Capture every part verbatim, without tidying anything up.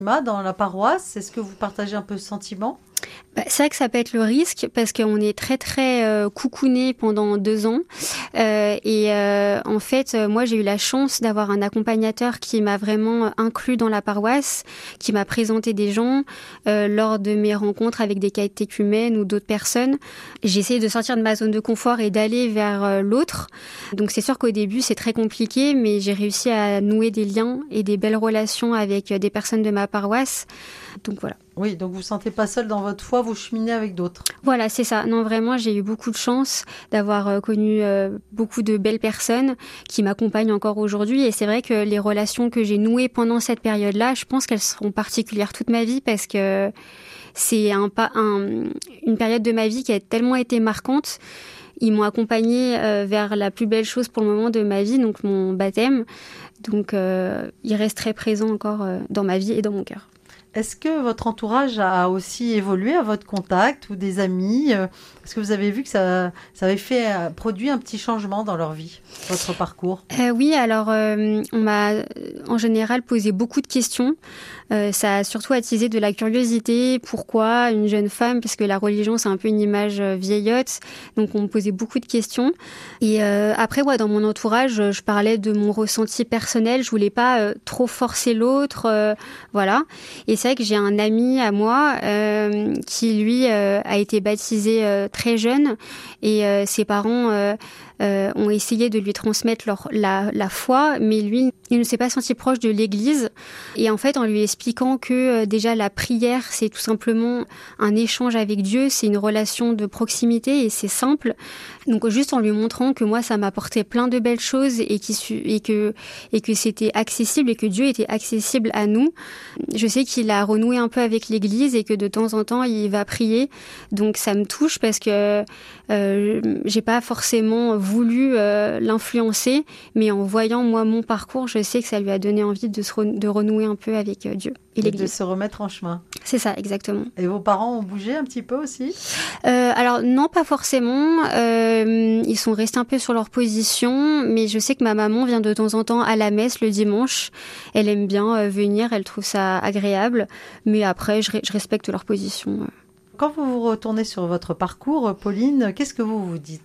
Dans la paroisse, est-ce que vous partagez un peu ce sentiment ? Bah, c'est vrai que ça peut être le risque parce qu'on est très très euh, coucouné pendant deux ans euh, et euh, en fait euh, moi j'ai eu la chance d'avoir un accompagnateur qui m'a vraiment inclus dans la paroisse, qui m'a présenté des gens euh, lors de mes rencontres avec des catéchumènes ou d'autres personnes. J'ai essayé de sortir de ma zone de confort et d'aller vers euh, l'autre. Donc c'est sûr qu'au début c'est très compliqué, mais j'ai réussi à nouer des liens et des belles relations avec des personnes de ma paroisse. Donc voilà. Oui, donc vous ne vous sentez pas seul dans votre foi, vous cheminez avec d'autres. Voilà, c'est ça. Non, vraiment, j'ai eu beaucoup de chance d'avoir euh, connu euh, beaucoup de belles personnes qui m'accompagnent encore aujourd'hui. Et c'est vrai que les relations que j'ai nouées pendant cette période-là, je pense qu'elles seront particulières toute ma vie parce que c'est un, un, une période de ma vie qui a tellement été marquante. Ils m'ont accompagnée euh, vers la plus belle chose pour le moment de ma vie, donc mon baptême. Donc, euh, il reste très présent encore euh, dans ma vie et dans mon cœur. Est-ce que votre entourage a aussi évolué à votre contact ou des amis ? Est-ce que vous avez vu que ça, ça avait fait, produit un petit changement dans leur vie, votre parcours ? euh, Oui, alors euh, on m'a en général posé beaucoup de questions. Euh, ça a surtout attisé de la curiosité. Pourquoi une jeune femme ? Parce que la religion, c'est un peu une image vieillotte. Donc on me posait beaucoup de questions. Et euh, après, ouais, dans mon entourage, je parlais de mon ressenti personnel. Je voulais pas euh, trop forcer l'autre. Euh, voilà. Et c'est vrai que j'ai un ami à moi euh, qui, lui, euh, a été baptisé euh, très jeune et euh, ses parents euh, euh, ont essayé de lui transmettre leur, la, la foi, mais lui, il ne s'est pas senti proche de l'Église. Et en fait, en lui expliquant que euh, déjà la prière, c'est tout simplement un échange avec Dieu, c'est une relation de proximité et c'est simple. Donc juste en lui montrant que moi, ça m'apportait plein de belles choses et, qui, et, que, et que c'était accessible et que Dieu était accessible à nous. Je sais qu'il a renoué un peu avec l'Église et que de temps en temps, il va prier. Donc ça me touche parce que euh, j'ai pas forcément voulu euh, l'influencer, mais en voyant moi mon parcours, je sais que ça lui a donné envie de, se re- de renouer un peu avec euh, Dieu et, et l'Église. De se remettre en chemin. C'est ça, exactement. Et vos parents ont bougé un petit peu aussi ? euh, Alors non, pas forcément. Euh, ils sont restés un peu sur leur position, mais je sais que ma maman vient de temps en temps à la messe le dimanche. Elle aime bien euh, venir, elle trouve ça agréable, mais après je, je respecte leur position. Quand vous vous retournez sur votre parcours, Pauline, qu'est-ce que vous vous dites ?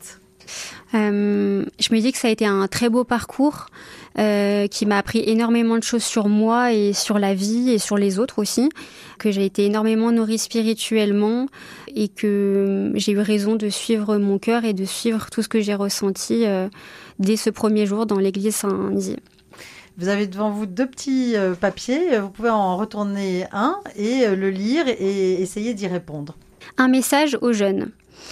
Euh, je me dis que ça a été un très beau parcours euh, qui m'a appris énormément de choses sur moi et sur la vie et sur les autres aussi, que j'ai été énormément nourrie spirituellement et que j'ai eu raison de suivre mon cœur et de suivre tout ce que j'ai ressenti euh, dès ce premier jour dans l'église Saint-Nizier. Vous avez devant vous deux petits euh, papiers, vous pouvez en retourner un et euh, le lire et essayer d'y répondre. Un message aux jeunes.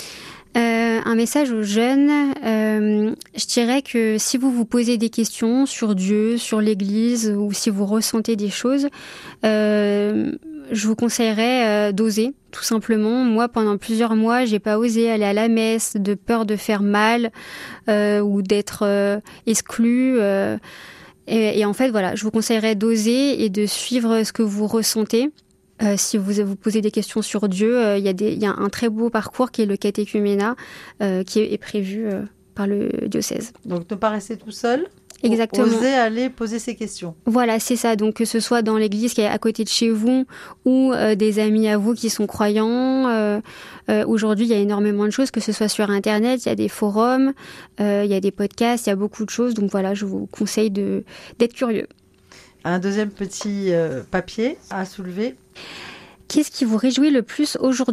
Euh, un message aux jeunes, euh, je dirais que si vous vous posez des questions sur Dieu, sur l'Église, ou si vous ressentez des choses, euh, je vous conseillerais euh, d'oser, tout simplement. Moi, pendant plusieurs mois, j'ai pas osé aller à la messe, de peur de faire mal euh, ou d'être euh, exclue. Euh, et, et en fait, voilà, je vous conseillerais d'oser et de suivre ce que vous ressentez. Euh, si vous vous posez des questions sur Dieu, il euh, y, y a un très beau parcours qui est le catéchuménat euh, qui est, est prévu euh, par le diocèse. Donc ne pas rester tout seul. Exactement. Oser aller poser ces questions. Voilà, c'est ça. Donc que ce soit dans l'église qui est à côté de chez vous ou euh, des amis à vous qui sont croyants. Euh, euh, aujourd'hui, il y a énormément de choses, que ce soit sur Internet, il y a des forums, euh, il y a des podcasts, il y a beaucoup de choses. Donc voilà, je vous conseille de, d'être curieux. Un deuxième petit euh, papier à soulever. Qu'est-ce qui vous réjouit le plus aujourd'hui ?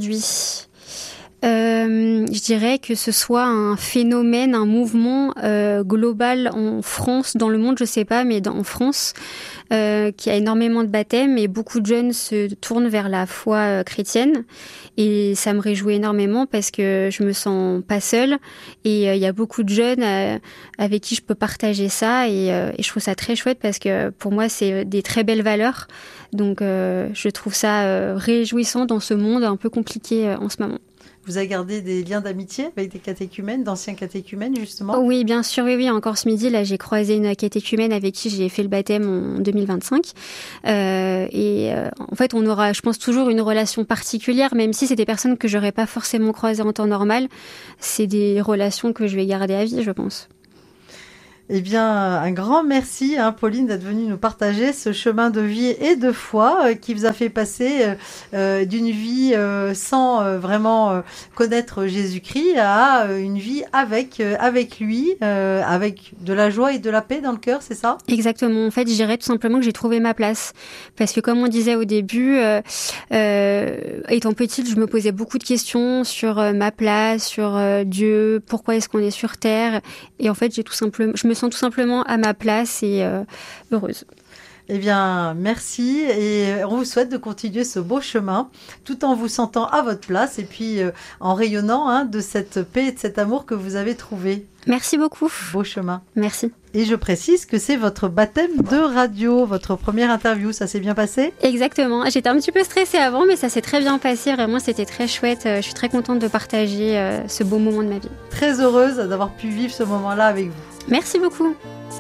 Euh, je dirais que ce soit un phénomène, un mouvement euh, global en France, dans le monde, je sais pas, mais dans, en France, euh, qui a énormément de baptêmes et beaucoup de jeunes se tournent vers la foi euh, chrétienne. Et ça me réjouit énormément parce que je me sens pas seule et il euh, y a beaucoup de jeunes euh, avec qui je peux partager ça et, euh, et je trouve ça très chouette parce que pour moi, c'est des très belles valeurs. Donc, euh, je trouve ça euh, réjouissant dans ce monde un peu compliqué euh, en ce moment. Vous avez gardé des liens d'amitié avec des catéchumènes, d'anciens catéchumènes, justement ? Oui, bien sûr, oui, oui. Encore ce midi, là, j'ai croisé une catéchumène avec qui j'ai fait le baptême en deux mille vingt-cinq. Euh, et euh, en fait, on aura, je pense, toujours une relation particulière, même si c'est des personnes que j'aurais pas forcément croisées en temps normal. C'est des relations que je vais garder à vie, je pense. Eh bien, un grand merci, hein, Pauline, d'être venue nous partager ce chemin de vie et de foi euh, qui vous a fait passer euh, euh, d'une vie euh, sans euh, vraiment euh, connaître Jésus-Christ à euh, une vie avec euh, avec lui, euh, avec de la joie et de la paix dans le cœur, c'est ça ? Exactement. En fait, je dirais tout simplement que j'ai trouvé ma place. Parce que comme on disait au début, euh, euh, étant petite, je me posais beaucoup de questions sur euh, ma place, sur euh, Dieu, pourquoi est-ce qu'on est sur Terre. Et en fait, j'ai tout simplement, je me sens tout simplement à ma place et euh, heureuse. Eh bien, merci et on vous souhaite de continuer ce beau chemin tout en vous sentant à votre place et puis euh, en rayonnant hein, de cette paix et de cet amour que vous avez trouvé. Merci beaucoup. Beau chemin. Merci. Et je précise que c'est votre baptême de radio, votre première interview. Ça s'est bien passé ? Exactement. J'étais un petit peu stressée avant, mais ça s'est très bien passé. Vraiment, c'était très chouette. Je suis très contente de partager euh, ce beau moment de ma vie. Très heureuse d'avoir pu vivre ce moment-là avec vous. Merci beaucoup.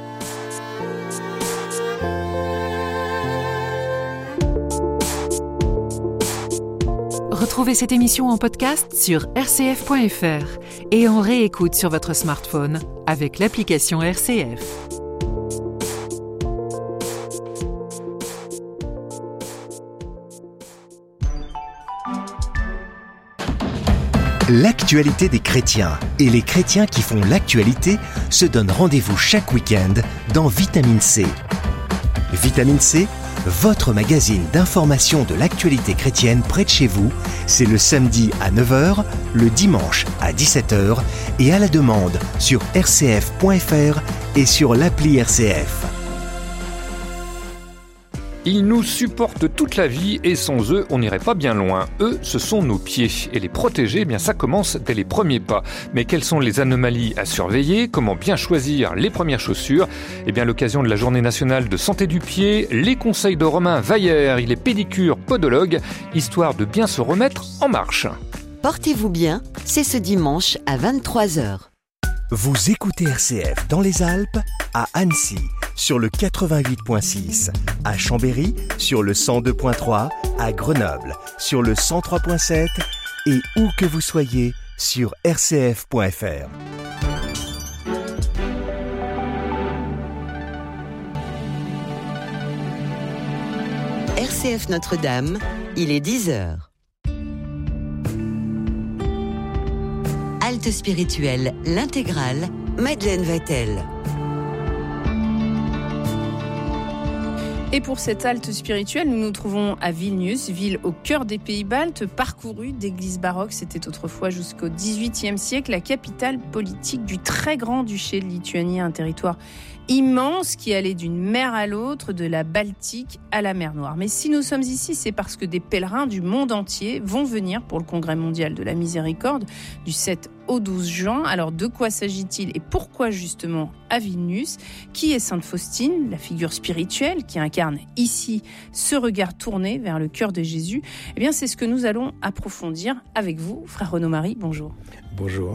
Retrouvez cette émission en podcast sur r c f point f r et en réécoute sur votre smartphone avec l'application R C F. L'actualité des chrétiens et les chrétiens qui font l'actualité se donnent rendez-vous chaque week-end dans Vitamine C. Vitamine C, votre magazine d'information de l'actualité chrétienne près de chez vous, c'est le samedi à neuf heures, le dimanche à dix-sept heures et à la demande sur r c f point f r et sur l'appli R C F. Ils nous supportent toute la vie et sans eux, on n'irait pas bien loin. Eux, ce sont nos pieds. Et les protéger, eh bien, ça commence dès les premiers pas. Mais quelles sont les anomalies à surveiller ? Comment bien choisir les premières chaussures ? Eh bien, à l'occasion de la Journée nationale de santé du pied, les conseils de Romain Vaillère, il est pédicure podologue, histoire de bien se remettre en marche. Portez-vous bien, c'est ce dimanche à vingt-trois heures. Vous écoutez R C F dans les Alpes, à Annecy, sur le quatre-vingt-huit virgule six, à Chambéry, sur le cent deux virgule trois, à Grenoble, sur le cent trois virgule sept et où que vous soyez, sur r c f point f r. R C F Notre-Dame, il est dix heures. Halte spirituelle, l'intégrale, Madeleine Vatel. Et pour cette halte spirituelle, nous nous trouvons à Vilnius, ville au cœur des pays baltes, parcourue d'églises baroques. C'était autrefois jusqu'au dix-huitième siècle la capitale politique du très grand duché de Lituanie, un territoire immense qui allait d'une mer à l'autre, de la Baltique à la mer Noire. Mais si nous sommes ici, c'est parce que des pèlerins du monde entier vont venir pour le Congrès mondial de la miséricorde du sept au douze juin. Alors de quoi s'agit-il et pourquoi justement à Vilnius ? Qui est Sainte Faustine, la figure spirituelle qui incarne ici ce regard tourné vers le cœur de Jésus ? Eh bien c'est ce que nous allons approfondir avec vous, frère Renaud Marie. Bonjour. Bonjour.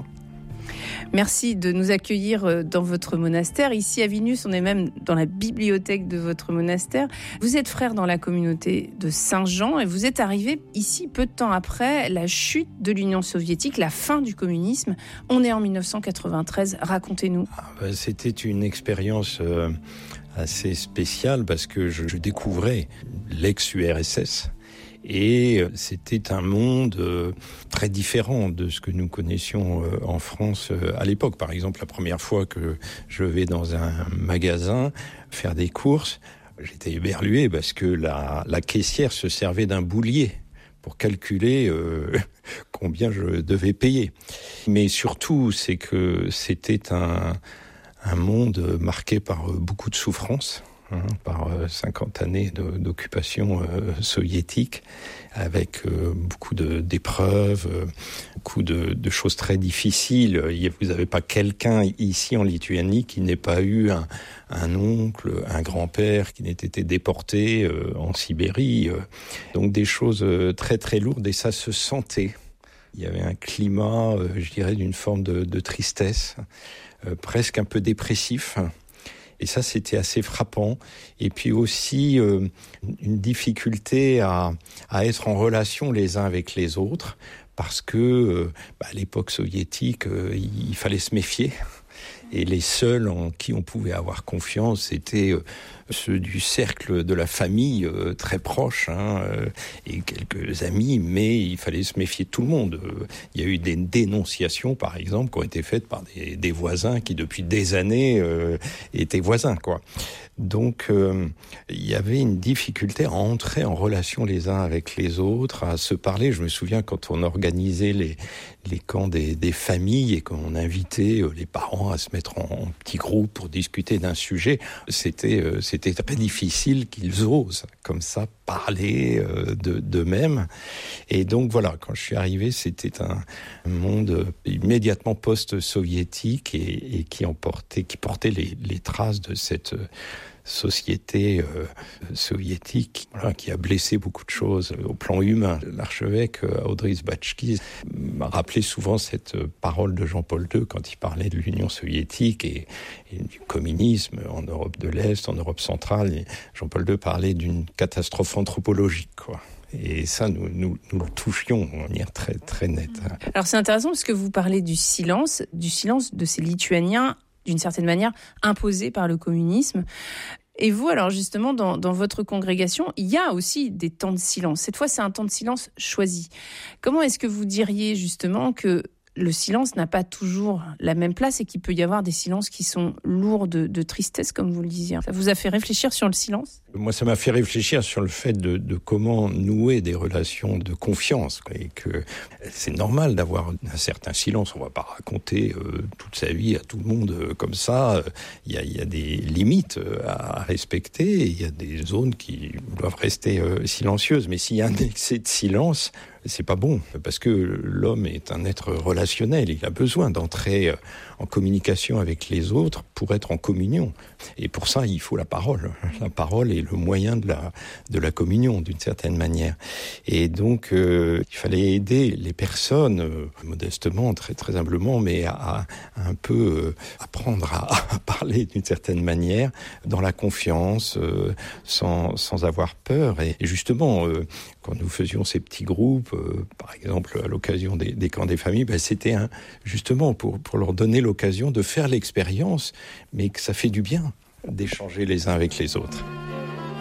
Merci de nous accueillir dans votre monastère. Ici à Vilnius, on est même dans la bibliothèque de votre monastère. Vous êtes frère dans la communauté de Saint-Jean et vous êtes arrivé ici peu de temps après la chute de l'Union soviétique, la fin du communisme. On est en dix-neuf cent quatre-vingt-treize. Racontez-nous. Ah ben, c'était une expérience euh, assez spéciale parce que je, je découvrais l'ex-U R S S. Et c'était un monde euh, très différent de ce que nous connaissions euh, en France euh, à l'époque. Par exemple, la première fois que je vais dans un magasin faire des courses, j'étais éberlué parce que la, la caissière se servait d'un boulier pour calculer euh, combien je devais payer. Mais surtout, c'est que c'était un, un monde marqué par beaucoup de souffrances. Hein, par cinquante années de, d'occupation euh, soviétique, avec euh, beaucoup de, d'épreuves, euh, beaucoup de, de choses très difficiles. Vous n'avez pas quelqu'un ici en Lituanie qui n'ait pas eu un, un oncle, un grand-père qui n'ait été déporté euh, en Sibérie. Euh. Donc des choses euh, très très lourdes et ça se sentait. Il y avait un climat, euh, je dirais, d'une forme de, de tristesse, euh, presque un peu dépressif. Et ça, c'était assez frappant. Et puis aussi, euh, une difficulté à, à être en relation les uns avec les autres, parce que, euh, bah, à l'époque soviétique, euh, il fallait se méfier. Et les seuls en qui on pouvait avoir confiance, c'était euh, ceux du cercle de la famille euh, très proche, hein, euh, et quelques amis, mais il fallait se méfier de tout le monde. Euh, il y a eu des dénonciations, par exemple, qui ont été faites par des, des voisins qui, depuis des années, euh, étaient voisins, quoi. Donc, euh, il y avait une difficulté à entrer en relation les uns avec les autres, à se parler. Je me souviens quand on organisait les, les camps des, des familles et qu'on invitait les parents à se mettre en, en petits groupes pour discuter d'un sujet, c'était, euh, c'était très difficile qu'ils osent, comme ça, parler euh, de, d'eux-mêmes. Et donc, voilà, quand je suis arrivé, c'était un monde immédiatement post-soviétique et, et qui, emportait, qui portait les, les traces de cette société euh, soviétique, voilà, qui a blessé beaucoup de choses au plan humain. L'archevêque euh, Audrys Bachki m'a rappelé souvent cette euh, parole de Jean-Paul deux quand il parlait de l'Union soviétique et, et du communisme en Europe de l'Est, en Europe centrale. Et Jean-Paul deux parlait d'une catastrophe anthropologique, quoi. Et ça, nous, nous, nous le touchions de manière très, très nette. Alors c'est intéressant parce que vous parlez du silence, du silence de ces Lituaniens, d'une certaine manière, imposés par le communisme. Et vous, alors justement, dans, dans votre congrégation, il y a aussi des temps de silence. Cette fois, c'est un temps de silence choisi. Comment est-ce que vous diriez justement que le silence n'a pas toujours la même place et qu'il peut y avoir des silences qui sont lourds de, de tristesse, comme vous le disiez? Ça vous a fait réfléchir sur le silence? Moi, ça m'a fait réfléchir sur le fait de, de comment nouer des relations de confiance, et que c'est normal d'avoir un certain silence. On ne va pas raconter euh, toute sa vie à tout le monde euh, comme ça. Il y a, il y a des limites à respecter et il y a des zones qui doivent rester euh, silencieuses. Mais s'il y a un excès de silence, c'est pas bon, parce que l'homme est un être relationnel. Il a besoin d'entrer en communication avec les autres pour être en communion. Et pour ça, il faut la parole. La parole est le moyen de la, de la communion, d'une certaine manière. Et donc, euh, il fallait aider les personnes, euh, modestement, très, très humblement, mais à, à un peu euh, apprendre à, à parler d'une certaine manière, dans la confiance, euh, sans, sans avoir peur. Et, et justement, euh, quand nous faisions ces petits groupes, euh, par exemple à l'occasion des, des camps des familles, ben c'était un, justement pour, pour leur donner l'occasion de faire l'expérience, mais que ça fait du bien d'échanger les uns avec les autres.